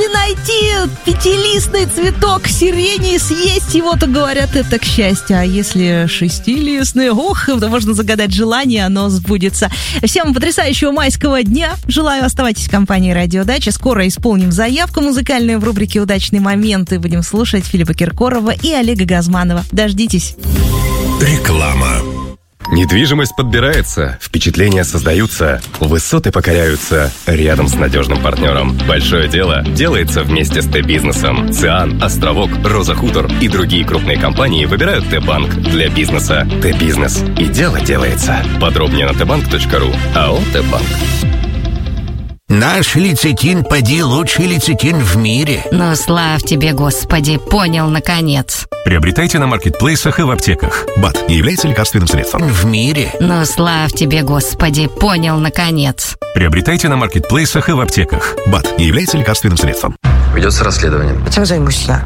найти пятилистный цветок сирени и съесть его, то говорят, это к счастью. А если шестилистный, то можно загадать желание, оно сбудется. Всем потрясающего майского дня. Желаю, оставайтесь в компании Радио Дача. Скоро исполним заявку музыкальную в рубрике «Удачные моменты». Будем слушать Филиппа Киркорова и Олега Газманова. Дождитесь. Реклама. Недвижимость подбирается, впечатления создаются, высоты покоряются рядом с надежным партнером. Большое дело делается вместе с Т-бизнесом. Циан, Островок, Роза Хутор и другие крупные компании выбирают Т-банк для бизнеса. Т-бизнес. И дело делается. Подробнее на tbank.ru. АО Т-банк. Наш лецитин, поди, лучший лецитин в мире. Ну, слав тебе, Господи, понял, наконец. Приобретайте на маркетплейсах и в аптеках. БАД не является лекарственным средством. В мире. Ну, слав тебе, Господи, понял, наконец. Приобретайте на маркетплейсах и в аптеках. БАД не является лекарственным средством. Ведется расследование. Чем займусь я?